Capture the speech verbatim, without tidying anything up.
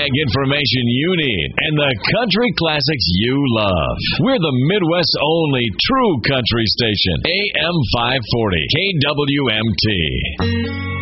ag information you need and the country classics you love. We're the Midwest's only true country station. A M five forty K W M T.